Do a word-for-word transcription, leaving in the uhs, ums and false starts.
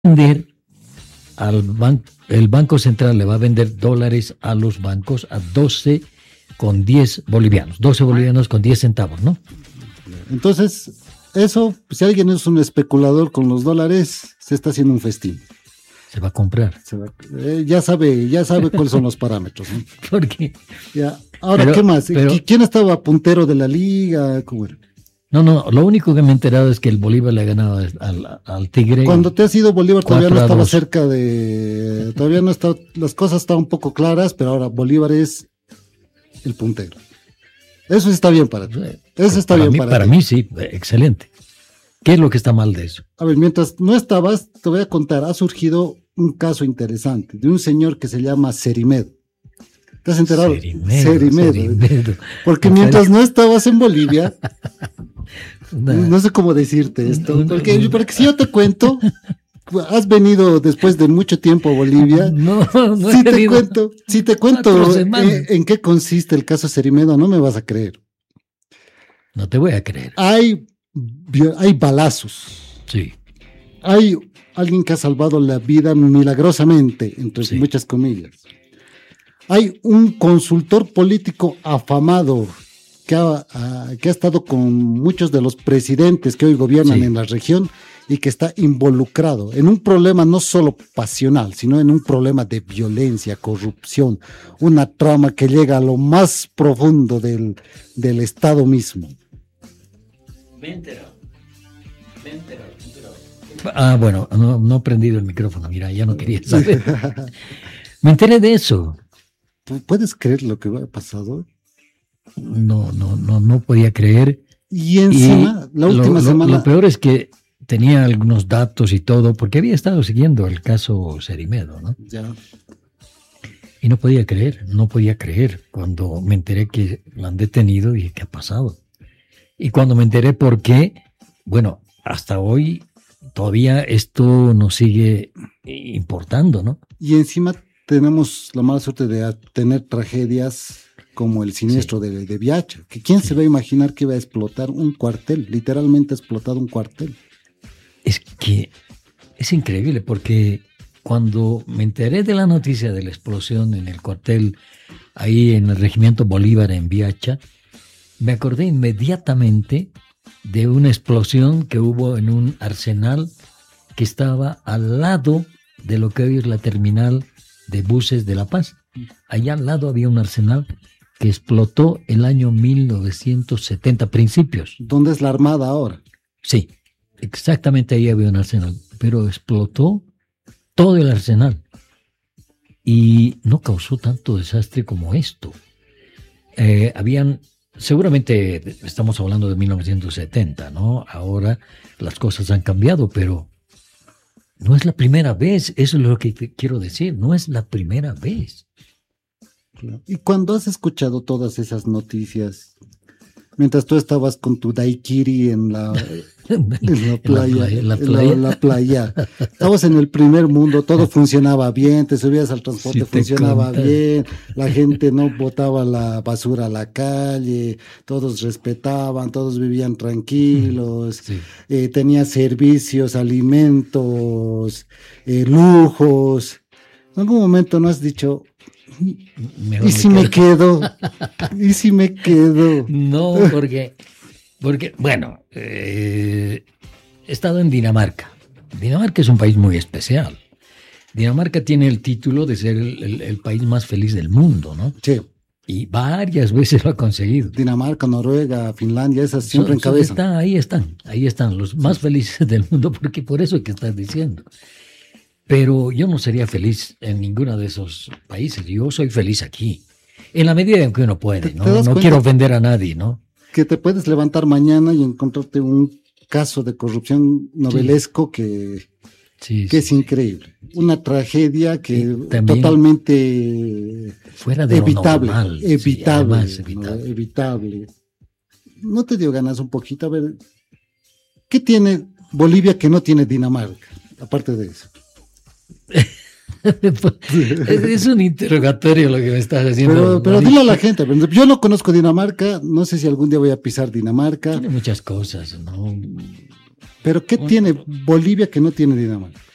vender al banco, el Banco Central le va a vender dólares a los bancos a doce con diez bolivianos, doce bolivianos con diez centavos, ¿no? Entonces, eso, si alguien es un especulador con los dólares, se está haciendo un festín. Se va a comprar. Se va, eh, ya sabe, ya sabe cuáles son los parámetros, ¿no? ¿Por qué? Ya. Ahora, Pero, ¿qué más? pero, ¿Quién estaba puntero de la liga? ¿Cómo era? No, no, lo único que me he enterado es que el Bolívar le ha ganado al, al Tigre. Cuando te has ido Bolívar todavía no estaba cerca de... Todavía no está... Las cosas estaban un poco claras, pero ahora Bolívar es el puntero. Eso está bien para ti. Eso está para bien mí, para, para ti. Para mí sí, excelente. ¿Qué es lo que está mal de eso? A ver, mientras no estabas, te voy a contar, ha surgido un caso interesante de un señor que se llama Cerimedo. ¿Te has enterado? Cerimedo. Cerimedo. Cerimedo. Porque mientras no estabas en Bolivia, no, no sé cómo decirte esto, porque, porque si yo te cuento, has venido después de mucho tiempo a Bolivia. No, no si te cuento, si te cuento en, en qué consiste el caso Cerimedo, no me vas a creer. No te voy a creer. Hay, hay balazos. Sí. Hay alguien que ha salvado la vida milagrosamente, entre sí. muchas comillas. Hay un consultor político afamado que ha, uh, que ha estado con muchos de los presidentes que hoy gobiernan sí. en la región y que está involucrado en un problema no solo pasional, sino en un problema de violencia, corrupción, una trama que llega a lo más profundo del, del Estado mismo. Me he enterado. Me he enterado. Ah, bueno, no, no he prendido el micrófono, mira, ya no quería saber. Me enteré de eso. ¿Tú puedes creer lo que ha pasado? No, no, no, no podía creer. Y encima, y la última lo, semana... Lo, lo peor es que tenía algunos datos y todo, porque había estado siguiendo el caso Cerimedo, ¿no? Ya. Y no podía creer, no podía creer cuando me enteré que lo han detenido y qué ha pasado. Y cuando me enteré por qué, bueno, hasta hoy todavía esto nos sigue importando, ¿no? Y encima tenemos la mala suerte de tener tragedias como el siniestro sí. de, de Viacha, que quién sí. se va a imaginar que iba a explotar un cuartel, literalmente ha explotado un cuartel. Es que es increíble porque cuando me enteré de la noticia de la explosión en el cuartel ahí en el Regimiento Bolívar en Viacha, me acordé inmediatamente de una explosión que hubo en un arsenal que estaba al lado de lo que hoy es la terminal de buses de La Paz. Allá al lado había un arsenal que explotó el año mil novecientos setenta, principios. ¿Dónde es la Armada ahora? Sí, exactamente ahí había un arsenal, pero explotó todo el arsenal y no causó tanto desastre como esto. Eh, habían, seguramente estamos hablando de mil novecientos setenta, ¿no? Ahora las cosas han cambiado, pero no es la primera vez, eso es lo que te quiero decir, no es la primera vez. Y cuando has escuchado todas esas noticias, mientras tú estabas con tu daiquiri en la, en la playa, en la playa, en la playa. En la, la playa, estabas en el primer mundo, todo funcionaba bien, te subías al transporte, sí, funcionaba bien, la gente no botaba la basura a la calle, todos respetaban, todos vivían tranquilos, sí. eh, tenía servicios, alimentos, eh, lujos. En algún momento no has dicho... Mejor ¿Y si me quedo? ¿Y si me quedo? No, porque, porque bueno, eh, he estado en Dinamarca. Dinamarca es un país muy especial. Dinamarca tiene el título de ser el, el, el país más feliz del mundo, ¿no? Sí. Y varias veces lo ha conseguido. Dinamarca, Noruega, Finlandia, esas siempre so, encabezan. Está, ahí están, ahí están, los más felices del mundo, porque por eso es que estás diciendo. Pero yo no sería feliz en ninguno de esos países. Yo soy feliz aquí. En la medida en que uno puede, ¿no? No quiero ofender a nadie, ¿no? Que te puedes levantar mañana y encontrarte un caso de corrupción novelesco sí. que, sí, que sí, es increíble. Sí. Una tragedia que también totalmente fuera de evitable. Lo normal, evitable, sí, evitable. ¿no? evitable. ¿No te dio ganas un poquito? A ver, ¿qué tiene Bolivia que no tiene Dinamarca? Aparte de eso. Es un interrogatorio lo que me estás haciendo. Pero, pero dile a la gente, yo no conozco Dinamarca, no sé si algún día voy a pisar Dinamarca. Tiene muchas cosas, ¿no? Pero ¿qué bueno, tiene Bolivia que no tiene Dinamarca?